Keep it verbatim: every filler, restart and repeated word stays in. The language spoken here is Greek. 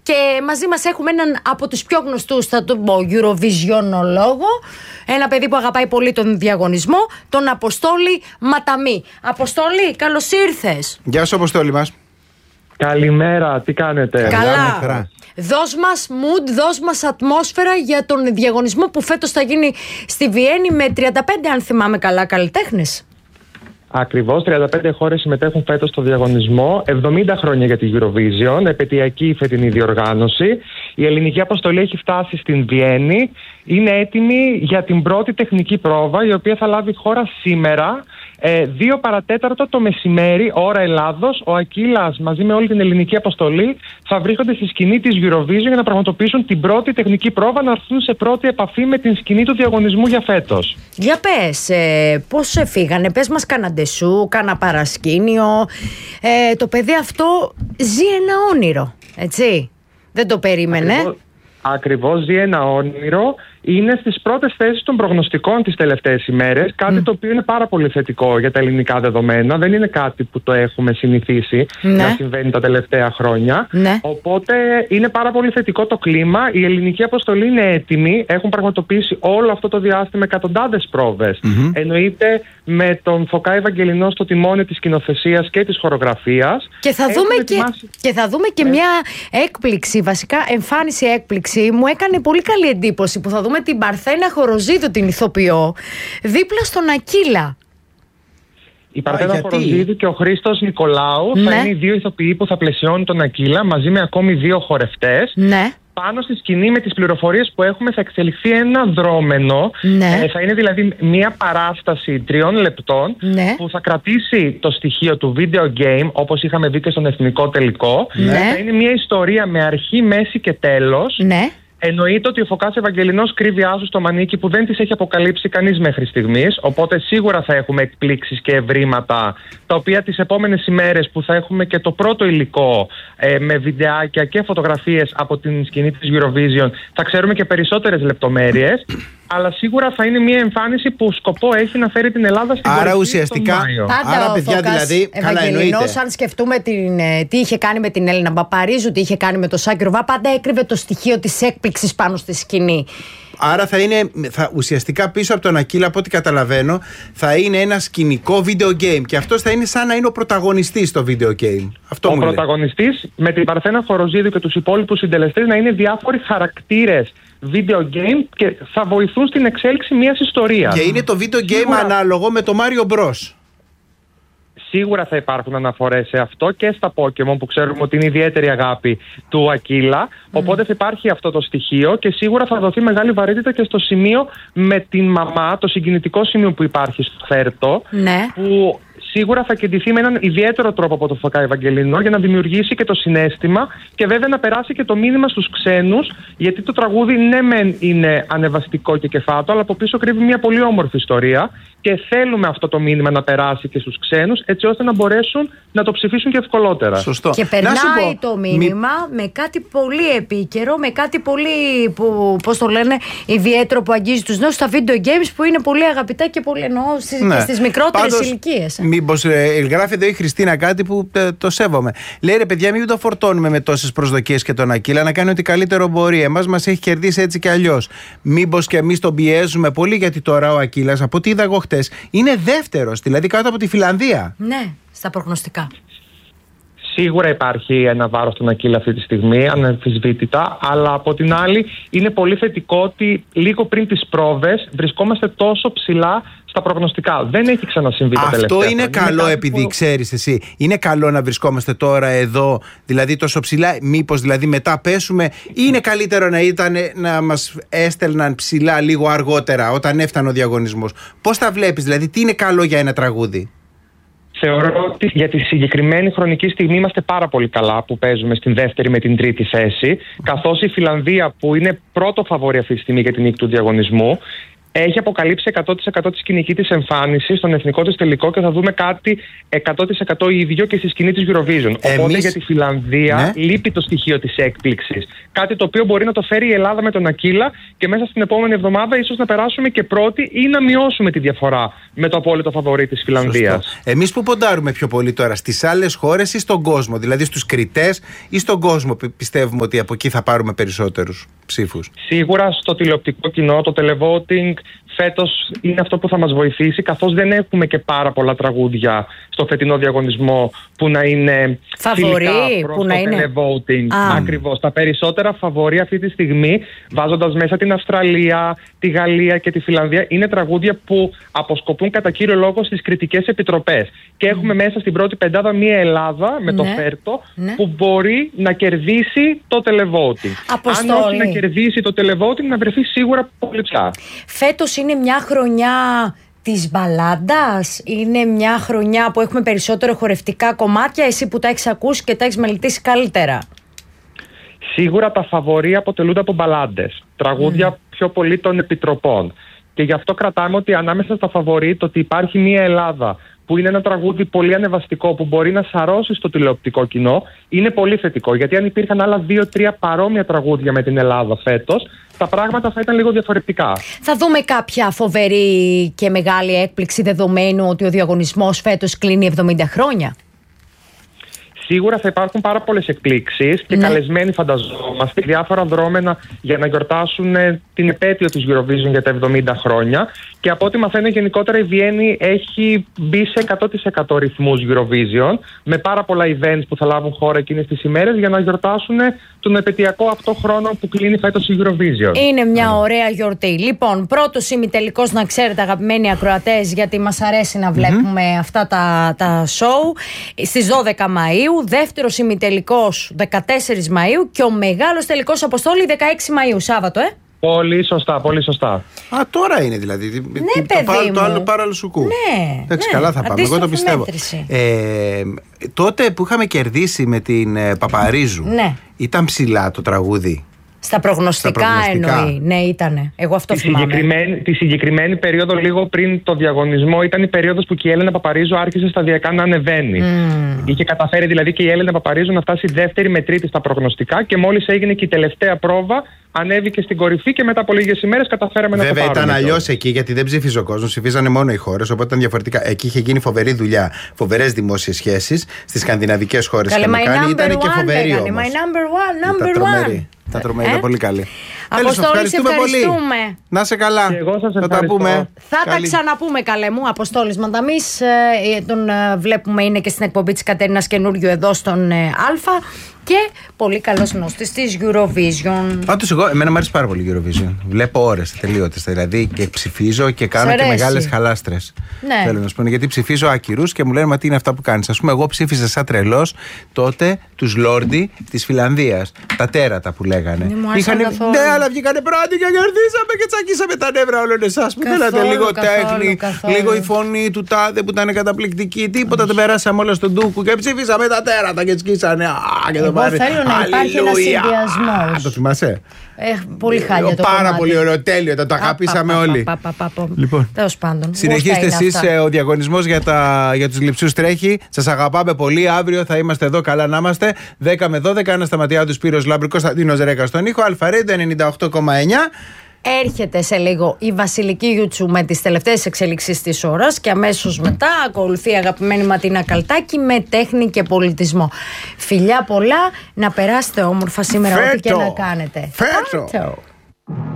Και μαζί μας έχουμε έναν από τους πιο γνωστούς, θα το πω, Eurovisionολόγο. Ένα παιδί που αγαπάει πολύ τον διαγωνισμό, τον Αποστόλη Ματαμή. Αποστόλη, καλώς ήρθες. Γεια σου, Αποστόλη μας. Καλημέρα, τι κάνετε? Καλά. Δώσ' μας mood, δώσ' μας ατμόσφαιρα για τον διαγωνισμό που φέτος θα γίνει στη Βιέννη με τριάντα πέντε, αν θυμάμαι καλά, καλλιτέχνες. Ακριβώς, τριάντα πέντε χώρες συμμετέχουν φέτος στο διαγωνισμό, εβδομήντα χρόνια για τη Eurovision, επαιτειακή η φετινή διοργάνωση. Η ελληνική αποστολή έχει φτάσει στην Βιέννη, είναι έτοιμη για την πρώτη τεχνική πρόβα, η οποία θα λάβει χώρα σήμερα, ε, δύο παρατέταρτο το μεσημέρι, ώρα Ελλάδος. Ο Ακύλας μαζί με όλη την ελληνική αποστολή θα βρίσκονται στη σκηνή της Eurovision για να πραγματοποιήσουν την πρώτη τεχνική πρόβα, να έρθουν σε πρώτη επαφή με την σκηνή του διαγωνισμού για φέτος. Για πες, ε, πώς φύγανε, πες μας κανένα ντεσού, κάνα παρασκήνιο. Ε, το παιδί αυτό ζει ένα όνειρο, έτσι, δεν το περίμενε. Ακριβώς, ακριβώς ζει ένα όνειρο. Είναι στις πρώτες θέσεις των προγνωστικών τις τελευταίες ημέρες. Κάτι mm. το οποίο είναι πάρα πολύ θετικό για τα ελληνικά δεδομένα. Δεν είναι κάτι που το έχουμε συνηθίσει ναι. να συμβαίνει τα τελευταία χρόνια. Ναι. Οπότε είναι πάρα πολύ θετικό το κλίμα. Η ελληνική αποστολή είναι έτοιμη. Έχουν πραγματοποιήσει όλο αυτό το διάστημα εκατοντάδες πρόβες. Mm-hmm. Εννοείται με τον Φωκά Ευαγγελινό στο τιμόνι της σκηνοθεσίας και της χορογραφίας. Και θα δούμε και, και, θα δούμε και ε. μια έκπληξη, βασικά εμφάνιση έκπληξη. Μου έκανε πολύ καλή εντύπωση που θα δούμε με την Παρθένα Χοροζίδου, την ηθοποιό, δίπλα στον Ακύλα. Η Παρθένα Χοροζίδου και ο Χρήστος Νικολάου ναι. θα είναι οι δύο ηθοποιοί που θα πλαισιώνουν τον Ακύλα μαζί με ακόμη δύο χορευτές. Ναι. Πάνω στη σκηνή, με τις πληροφορίες που έχουμε, θα εξελιχθεί ένα δρόμενο. Ναι. Ε, θα είναι δηλαδή μια παράσταση τριών λεπτών ναι. που θα κρατήσει το στοιχείο του video game, όπως είχαμε δει και στον εθνικό τελικό. Ναι. Θα είναι μια ιστορία με αρχή, μέση και τέλος. Ναι. Εννοείται ότι ο Φωκάς Ευαγγελινός κρύβει άσου στο μανίκι που δεν τις έχει αποκαλύψει κανείς μέχρι στιγμής. Οπότε σίγουρα θα έχουμε εκπλήξεις και ευρήματα, τα οποία τις επόμενες ημέρες που θα έχουμε και το πρώτο υλικό ε, με βιντεάκια και φωτογραφίες από την σκηνή της Eurovision, θα ξέρουμε και περισσότερες λεπτομέρειες. Αλλά σίγουρα θα είναι μια εμφάνιση που σκοπό έχει να φέρει την Ελλάδα στην Άρα ουσιαστικά, άρα παιδιά δηλαδή, καλά εννοείται. Αν σκεφτούμε την, τι είχε κάνει με την Έλληνα Μπαπαρίζου, τι είχε κάνει με το Σάκη Ρουβά, πάντα έκρυβε το στοιχείο της έκπληξης πάνω στη σκηνή. Άρα θα είναι, θα, ουσιαστικά πίσω από τον Ακύλα, από ό,τι καταλαβαίνω, θα είναι ένα σκηνικό video game. Και αυτός θα είναι σαν να είναι ο πρωταγωνιστής στο video game. Αυτό ο πρωταγωνιστής με την Παρθένα Χοροζίδου και τους υπόλοιπους συντελεστές να είναι διάφοροι χαρακτήρες video game και θα βοηθούν στην εξέλιξη μιας ιστορίας. Και είναι το video game σίγουρα ανάλογο με το Mario Bros. Σίγουρα θα υπάρχουν αναφορές σε αυτό και στα Pokémon που ξέρουμε ότι είναι ιδιαίτερη αγάπη του Ακύλα. Mm. Οπότε θα υπάρχει αυτό το στοιχείο και σίγουρα θα δοθεί μεγάλη βαρύτητα και στο σημείο με την μαμά, το συγκινητικό σημείο που υπάρχει στο Φέρτο. Ναι. Που σίγουρα θα κεντηθεί με έναν ιδιαίτερο τρόπο από το Φωκά Ευαγγελινό για να δημιουργήσει και το συναίσθημα και βέβαια να περάσει και το μήνυμα στους ξένους, γιατί το τραγούδι ναι μεν είναι ανεβαστικό και κεφάτο, αλλά από πίσω κρύβει μια πολύ όμορφη ιστορία και θέλουμε αυτό το μήνυμα να περάσει και στους ξένους, έτσι ώστε να μπορέσουν να το ψηφίσουν και ευκολότερα. Σωστό. Και περνάει το μήνυμα μη... με κάτι πολύ επίκαιρο, με κάτι πολύ, που, πώς το λένε, ιδιαίτερο που αγγίζει τους νέους στα video games που είναι πολύ αγαπητά και πολύ εννοώ στις, ναι. στις μικρότερες ηλικίες. Μήπως ε, γράφει εδώ η Χριστίνα κάτι που ε, το σέβομαι. Λέει ρε παιδιά, μην το φορτώνουμε με τόσες προσδοκίες και τον Ακύλα, να κάνει ό,τι καλύτερο μπορεί. Εμάς μας έχει κερδίσει έτσι κι αλλιώς. Μήπως και εμείς τον πιέζουμε πολύ, γιατί τώρα ο Ακύλας, από ό,τι είδα εγώ χτες, είναι δεύτερος, δηλαδή κάτω από τη Φιλανδία. Ναι, στα προγνωστικά. Σίγουρα υπάρχει ένα βάρος στον Ακύλα αυτή τη στιγμή, αναμφισβήτητα, αλλά από την άλλη είναι πολύ θετικό ότι λίγο πριν τις πρόβες βρισκόμαστε τόσο ψηλά στα προγνωστικά. Δεν έχει ξανασυμβεί τα τελευταία. Αυτό είναι καλό, επειδή που... ξέρεις εσύ. Είναι καλό να βρισκόμαστε τώρα εδώ, δηλαδή τόσο ψηλά. Μήπως δηλαδή μετά πέσουμε, ή είναι καλύτερο να ήταν να μας έστελναν ψηλά λίγο αργότερα, όταν έφτανε ο διαγωνισμός? Πώς τα βλέπεις, δηλαδή, τι είναι καλό για ένα τραγούδι? Θεωρώ ότι για τη συγκεκριμένη χρονική στιγμή είμαστε πάρα πολύ καλά που παίζουμε στην δεύτερη με την τρίτη θέση, καθώς η Φιλανδία, που είναι πρώτο φαβόρι αυτή τη στιγμή για την νίκη του διαγωνισμού, έχει αποκαλύψει εκατό τοις εκατό τη σκηνική της εμφάνισης στον εθνικό της τελικό και θα δούμε κάτι εκατό τοις εκατό ίδιο και στη σκηνή της Eurovision. Εμείς... Οπότε για τη Φιλανδία ναι. λείπει το στοιχείο της έκπληξης. Κάτι το οποίο μπορεί να το φέρει η Ελλάδα με τον Ακύλα και μέσα στην επόμενη εβδομάδα ίσως να περάσουμε και πρώτη ή να μειώσουμε τη διαφορά με το απόλυτο φαβορί της Φιλανδίας. Εμείς που ποντάρουμε πιο πολύ τώρα, στις άλλες χώρες ή στον κόσμο, δηλαδή στους κριτές ή στον κόσμο, πιστεύουμε ότι από εκεί θα πάρουμε περισσότερους ψήφους? Σίγουρα στο τηλεοπτικό κοινό, το televoting φέτος είναι αυτό που θα μας βοηθήσει, καθώς δεν έχουμε και πάρα πολλά τραγούδια στο φετινό διαγωνισμό που να είναι φαβορί, προς που το να είναι televoting. Ah. Ακριβώς. Τα περισσότερα φαβορί αυτή τη στιγμή, βάζοντας μέσα την Αυστραλία, τη Γαλλία και τη Φιλανδία, είναι τραγούδια που αποσκοπούν κατά κύριο λόγο στις κριτικές επιτροπές. Και έχουμε mm. μέσα στην πρώτη πεντάδα μία Ελλάδα με ναι. το Φέρτο ναι. που μπορεί να κερδίσει το televoting. Αποστόλη. Αν όχι να κερδίσει το televoting, να βρεθεί σίγουρα πολύ ψηλά. Φέτος είναι μια χρονιά της μπαλάντας, είναι μια χρονιά που έχουμε περισσότερο χορευτικά κομμάτια, εσύ που τα έχεις ακούσει και τα έχεις μελετήσει καλύτερα? Σίγουρα τα φαβορί αποτελούνται από μπαλάντες, τραγούδια mm. πιο πολύ των επιτροπών. Και γι' αυτό κρατάμε ότι ανάμεσα στα φαβορί το ότι υπάρχει μια Ελλάδα που είναι ένα τραγούδι πολύ ανεβαστικό που μπορεί να σαρώσει στο τηλεοπτικό κοινό, είναι πολύ θετικό. Γιατί αν υπήρχαν άλλα δύο-τρία παρόμοια τραγούδια με την Ελλάδα φέτος, τα πράγματα θα ήταν λίγο διαφορετικά. Θα δούμε κάποια φοβερή και μεγάλη έκπληξη δεδομένου ότι ο διαγωνισμός φέτος κλείνει εβδομήντα χρόνια? Σίγουρα θα υπάρχουν πάρα πολλές εκπλήξεις και ναι. καλεσμένοι φανταζόμαστε διάφορα δρόμενα για να γιορτάσουν την επέτειο της Eurovision για τα εβδομήντα χρόνια. Και από ό,τι μαθαίνω γενικότερα η Βιέννη έχει μπει σε εκατό τοις εκατό ρυθμούς Eurovision με πάρα πολλά events που θα λάβουν χώρα εκείνες τις ημέρες για να γιορτάσουν τον επετειακό αυτό χρόνο που κλείνει φέτος η Eurovision. Είναι μια ωραία γιορτή. Λοιπόν, πρώτος ημιτελικός, να ξέρετε αγαπημένοι ακροατές, γιατί μας αρέσει να βλέπουμε mm-hmm. αυτά τα, τα show, στις δώδεκα Μαΐου. Δεύτερος ημιτελικός δεκατέσσερις Μαΐου και ο μεγάλος τελικός, Αποστόλη, δεκαέξι Μαΐου, Σάββατο, ε! Πολύ σωστά, πολύ σωστά. Α, τώρα είναι δηλαδή. Ναι, το, παιδί το, μου. το άλλο πάρα σουκού. Ναι, εντάξει, ναι. καλά θα πάμε. Εγώ το πιστεύω. Ε, τότε που είχαμε κερδίσει με την ε, Παπαρίζου, ναι. ήταν ψηλά το τραγούδι? Στα προγνωστικά, Στα προγνωστικά εννοεί. Ναι, ήτανε. Εγώ αυτό τη θυμάμαι. Συγκεκριμένη, τη συγκεκριμένη περίοδο, λίγο πριν το διαγωνισμό, ήταν η περίοδος που και η Έλενα Παπαρίζου άρχισε σταδιακά να ανεβαίνει. Mm. Είχε καταφέρει δηλαδή και η Έλενα Παπαρίζου να φτάσει δεύτερη με τρίτη στα προγνωστικά και μόλις έγινε και η τελευταία πρόβα, ανέβηκε στην κορυφή και μετά από λίγες ημέρες καταφέραμε Βέβαια, να το πάρουμε. Βέβαια ήταν αλλιώς εκεί, γιατί δεν ψήφιζε ο κόσμος, ψηφίζανε μόνο οι χώρες, οπότε ήταν διαφορετικά. Εκεί είχε γίνει φοβερή δουλειά, φοβερές δημόσιες σχέσεις στις σκανδιναβικές χώρες. Καλέ, είχαμε κάνει, ήταν και φοβερή όμως. My number one, number one. Τα τρομερή, ήταν πολύ καλή. Αποστόλη, ευχαριστούμε, ευχαριστούμε πολύ. Να είσαι καλά. Και εγώ σας θα τα πούμε. Θα καλή. τα ξαναπούμε, καλέ μου. Αποστόλης Μανταμής, ε, τον ε, βλέπουμε, είναι και στην εκπομπή της Κατέρινας καινούριου εδώ στον ε, Α. Και πολύ καλός γνώστης της Eurovision. Πάντως εγώ, εμένα μου αρέσει πάρα πολύ η Eurovision. Βλέπω ώρες τελείωτες, δηλαδή, και ψηφίζω και κάνω και μεγάλες χαλάστρες. Ναι. Θέλω να σου πω, γιατί ψηφίζω άκυρους και μου λένε μα τι είναι αυτά που κάνεις. Ας πούμε, εγώ ψήφιζα σαν τρελός τότε τους Λόρντι της Φιλανδίας. Τα τέρατα που λέγανε. Είχανε... Ναι, αλλά βγήκανε πρώτοι και κερδίσαμε και τσακίσαμε τα νεύρα όλων εσάς που θέλατε λίγο καθόλου, τέχνη, καθόλου. Λίγο η φωνή του τάδε που ήταν καταπληκτική. Τίποτα, δεν περάσαμε όλα στον ντούκου και ψήφισαμε τα τέρατα και σκίσανε. Εγώ θέλω να υπάρχει ένας συνδυασμός. Το θυμάσαι? Ε, πολύ χάλια το Πάρα κομμάτι. πολύ ωραίο, τέλειο, το αγαπήσαμε όλοι. Λοιπόν, τέλος πάντων. Συνεχίστε εσείς, ο διαγωνισμός για, για τους λειψούς τρέχει. Σας αγαπάμε πολύ. Αύριο θα είμαστε εδώ, καλά να είμαστε. δέκα με δώδεκα, Άννα Σταματιάδου, Σπύρος Λάμπρου, Κωνσταντίνος Ρέκας στον ήχο, Αλφαρέντο ενενήντα οκτώ κόμμα εννιά. Έρχεται σε λίγο η Βασιλική Γιούτσου με τις τελευταίες εξελίξεις της ώρας και αμέσως μετά ακολουθεί η αγαπημένη Ματίνα Καλτάκη με τέχνη και πολιτισμό. Φιλιά πολλά, να περάσετε όμορφα σήμερα. Φέτο. Ό,τι και να κάνετε. Φέτο. Φέτο.